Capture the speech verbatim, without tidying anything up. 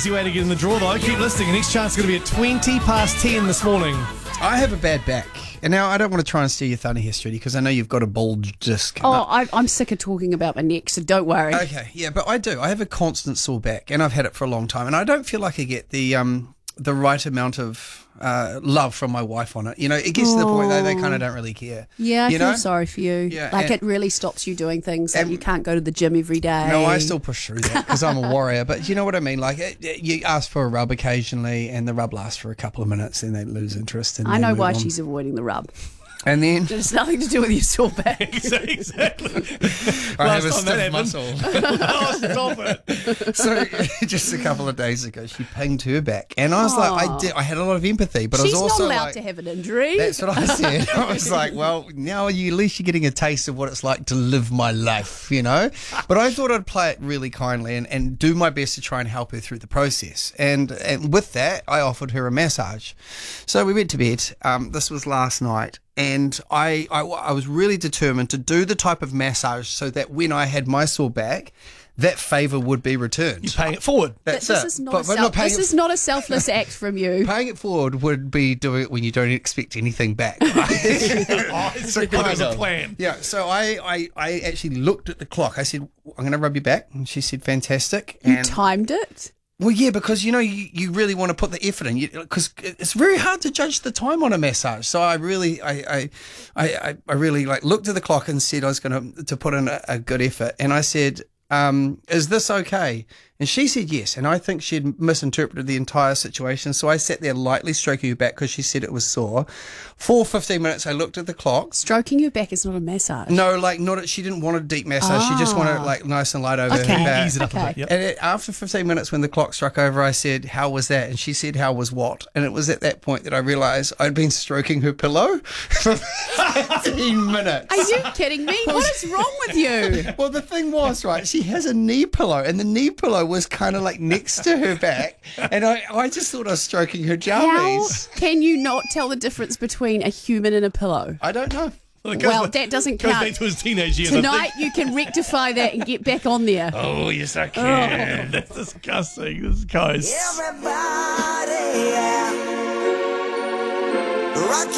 easy way to get in the draw, though. Keep listening. The next chance is going to be at twenty past ten this morning. I have a bad back. And now I don't want to try and steal your thunder here, Streety, because I know you've got a bulge disc. Oh, I, I'm sick of talking about my neck, so don't worry. Okay, yeah, but I do. I have a constant sore back, and I've had it for a long time, and I don't feel like I get the um the right amount of uh, love from my wife on it. You know, it gets to the point that they kind of don't really care. Yeah, I you feel know? sorry for you. Yeah, like and- it really stops you doing things. Like and- you can't go to the gym every day. No, I still push through that because I'm a warrior. But you know what I mean? Like, it, it- you ask for a rub occasionally, and the rub lasts for a couple of minutes, and they lose interest. And I they know move why on. she's avoiding the rub. And then It's nothing to do with your sore back. Exactly. I have a Last time that stiff happened. muscle. Oh, stop it. So just a couple of days ago, she pinged her back, and I was like, I did. I had a lot of empathy, but She's I was also not allowed like, to have an injury. that's what I said. I was like, well, now you, at least you're getting a taste of what it's like to live my life, you know? But I thought I'd play it really kindly and, and do my best to try and help her through the process. And and with that, I offered her a massage. So we went to bed. Um, this was last night. And I, I, I was really determined to do the type of massage so that when I had my sore back, that favour would be returned. You're paying it forward. That's this it. is not But a we're self, paying this it is not a selfless act from you. Paying it forward would be doing it when you don't expect anything back. Oh, it's So good kind as a of. plan. Yeah, so I, I, I actually looked at the clock. I said, I'm going to rub your back. And she said, fantastic. You And timed it. well, yeah, because, you know, you, you really want to put the effort in, because it's very hard to judge the time on a massage. So I really, I, I, I, I really like looked at the clock and said I was going to to put in a, a good effort. And I said, um, is this okay? And she said yes. And I think she'd misinterpreted the entire situation. So I sat there lightly stroking her back because she said it was sore. For fifteen minutes, I looked at the clock. Stroking your back is not a massage. No, like not. She didn't want a deep massage. She just wanted it like nice and light over Okay. her back. Ease it up a Okay. bit. Yep. And it, after fifteen minutes, when the clock struck over, I said, how was that? And she said, how was what? And it was at that point that I realised I'd been stroking her pillow for fifteen minutes. Are you kidding me? What is wrong with you? Well, the thing was, right, she has a knee pillow, and the knee pillow was kind of like next to her back. And I, I just thought I was stroking her How jammies. can you not tell the difference between a human and a pillow? I don't know. it goes Well, back- that doesn't goes count. back to his teenage years. I think. Tonight you can rectify that and get back on there. Oh, yes, I can. That's disgusting. This guy's. Everybody, yeah. Rock